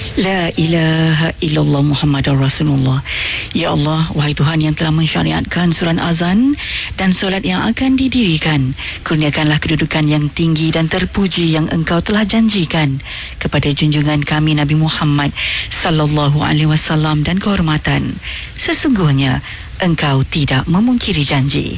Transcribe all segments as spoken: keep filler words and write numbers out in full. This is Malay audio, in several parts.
La ilaha illallah Muhammadar Rasulullah. Ya Allah, wahai Tuhan yang telah mensyariatkan surat azan dan solat yang akan didirikan, kurniakanlah kedudukan yang tinggi dan terpuji yang Engkau telah janjikan kepada junjungan kami Nabi Muhammad sallallahu alaihi wasallam dan kehormatan. Sesungguhnya Engkau tidak memungkiri janji.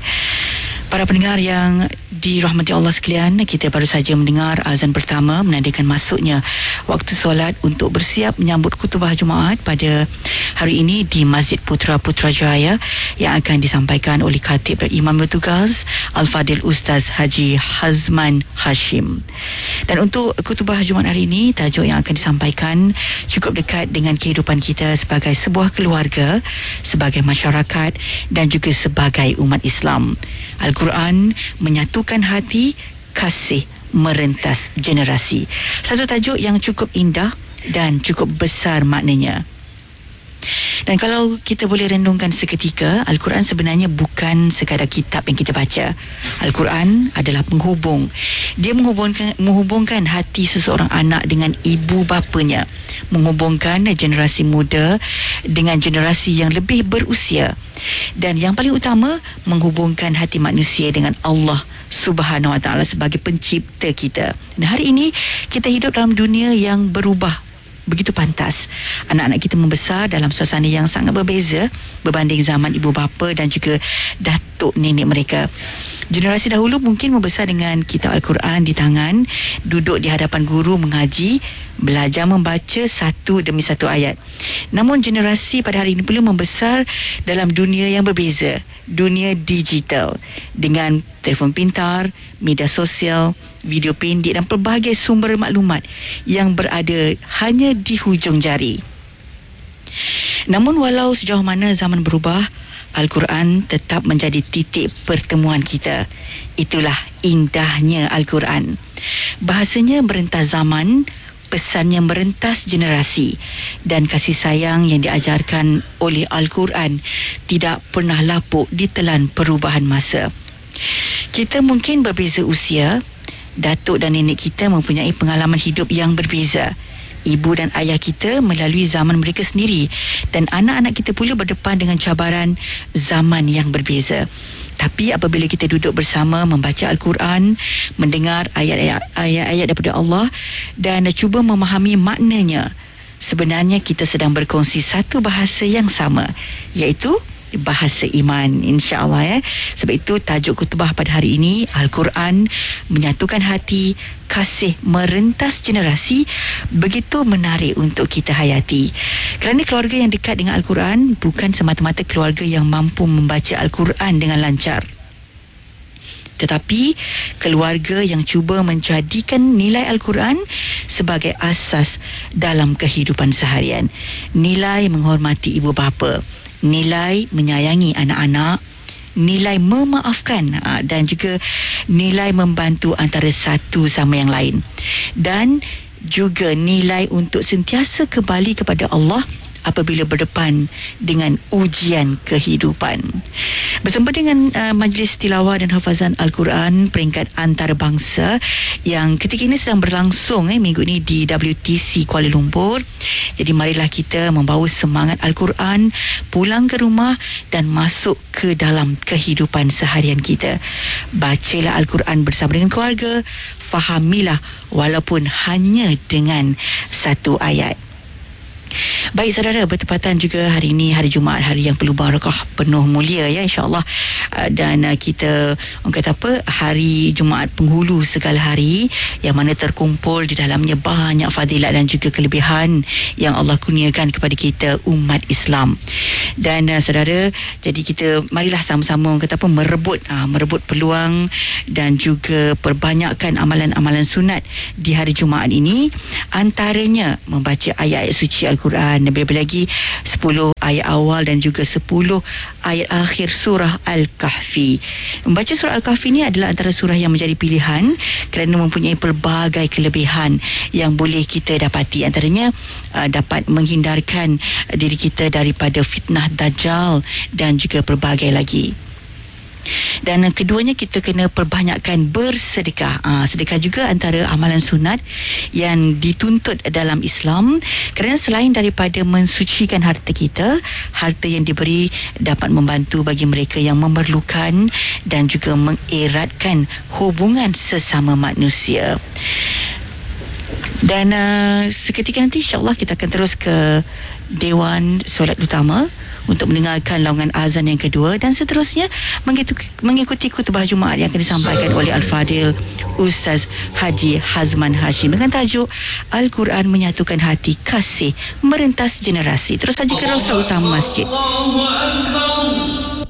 Para pendengar yang dirahmati Allah sekalian, kita baru saja mendengar azan pertama menandakan masuknya waktu solat untuk bersiap menyambut khutbah Jumaat pada hari ini di Masjid Putra Putrajaya yang akan disampaikan oleh Khatib dan Imam Bertugas Al-Fadil Ustaz Haji Hazman Hashim. Dan untuk khutbah Jumaat hari ini, tajuk yang akan disampaikan cukup dekat dengan kehidupan kita sebagai sebuah keluarga, sebagai masyarakat dan juga sebagai umat Islam. Al-Quran menyatukan hati, kasih merentas generasi. Satu tajuk yang cukup indah dan cukup besar maknanya. Dan kalau kita boleh renungkan seketika, Al-Quran sebenarnya bukan sekadar kitab yang kita baca. Al-Quran adalah penghubung. Dia menghubungkan, menghubungkan hati seseorang anak dengan ibu bapanya, menghubungkan generasi muda dengan generasi yang lebih berusia, dan yang paling utama, menghubungkan hati manusia dengan Allah Subhanahu Wa Taala sebagai pencipta kita. Dan hari ini kita hidup dalam dunia yang berubah begitu pantas. Anak-anak kita membesar dalam suasana yang sangat berbeza berbanding zaman ibu bapa dan juga datuk nenek mereka. Generasi dahulu mungkin membesar dengan kitab Al-Quran di tangan, duduk di hadapan guru mengaji, belajar membaca satu demi satu ayat. Namun generasi pada hari ini perlu membesar dalam dunia yang berbeza, dunia digital, dengan telefon pintar, media sosial, video pendek dan pelbagai sumber maklumat yang berada hanya di hujung jari. Namun walau sejauh mana zaman berubah, Al-Quran tetap menjadi titik pertemuan kita. Itulah indahnya Al-Quran. Bahasanya merentas zaman, pesannya merentas generasi, dan kasih sayang yang diajarkan oleh Al-Quran tidak pernah lapuk ditelan perubahan masa. Kita mungkin berbeza usia, datuk dan nenek kita mempunyai pengalaman hidup yang berbeza. Ibu dan ayah kita melalui zaman mereka sendiri, dan anak-anak kita pula berdepan dengan cabaran zaman yang berbeza. Tapi apabila kita duduk bersama membaca Al-Quran, mendengar ayat-ayat, ayat-ayat daripada Allah dan cuba memahami maknanya, sebenarnya kita sedang berkongsi satu bahasa yang sama, iaitu bahasa iman, insya-Allah ya. Sebab itu tajuk khutbah pada hari ini, Al-Quran menyatukan hati, kasih merentas generasi, begitu menarik untuk kita hayati. Kerana keluarga yang dekat dengan Al-Quran bukan semata-mata keluarga yang mampu membaca Al-Quran dengan lancar, tetapi keluarga yang cuba menjadikan nilai Al-Quran sebagai asas dalam kehidupan seharian. Nilai menghormati ibu bapa, nilai menyayangi anak-anak, nilai memaafkan dan juga nilai membantu antara satu sama yang lain, dan juga nilai untuk sentiasa kembali kepada Allah apabila berdepan dengan ujian kehidupan. Bersama dengan uh, Majlis Tilawah dan Hafazan Al-Quran peringkat antarabangsa yang ketika ini sedang berlangsung eh, minggu ini di W T C Kuala Lumpur. Jadi marilah kita membawa semangat Al-Quran pulang ke rumah dan masuk ke dalam kehidupan seharian kita. Bacalah Al-Quran bersama dengan keluarga, fahamilah walaupun hanya dengan satu ayat. Baik saudara, bertepatan juga hari ini hari Jumaat, hari yang penuh barakah, penuh mulia ya, insya-Allah. Dan kita orang kata apa, hari Jumaat penghulu segala hari yang mana terkumpul di dalamnya banyak fadilat dan juga kelebihan yang Allah kurniakan kepada kita umat Islam. Dan uh, saudara, jadi kita marilah sama-sama orang kata apa merebut uh, merebut peluang dan juga perbanyakkan amalan-amalan sunat di hari Jumaat ini, antaranya membaca ayat-ayat suci Al-Quran, lebih-lebih lagi sepuluh ayat awal dan juga sepuluh ayat akhir surah Al-Kahfi. Membaca surah Al-Kahfi ini adalah antara surah yang menjadi pilihan kerana mempunyai pelbagai kelebihan yang boleh kita dapati. Antaranya uh, dapat menghindarkan diri kita daripada fitnah Dajjal dan juga pelbagai lagi. Dan uh, keduanya kita kena perbanyakkan bersedekah. Uh, sedekah juga antara amalan sunat yang dituntut dalam Islam, kerana selain daripada mensucikan harta kita, harta yang diberi dapat membantu bagi mereka yang memerlukan dan juga mengeratkan hubungan sesama manusia. Dan uh, seketika nanti insya-Allah kita akan terus ke Dewan Solat Utama untuk mendengarkan laungan azan yang kedua, dan seterusnya mengikuti, mengikuti khutbah Jumaat yang akan disampaikan oleh Al-Fadil Ustaz Haji Hazman Hashim dengan tajuk Al-Quran Menyatukan Hati, Kasih Merentas Generasi. Terus saja ke Ruang Solat Utama Masjid.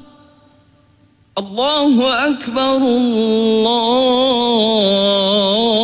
Allahu Akbar, Allahu